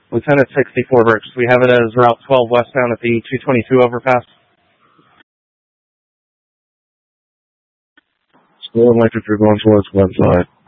Lieutenant 64 Birch. We have it as Route 12 westbound at the 222 overpass. School electric, you're going towards west side.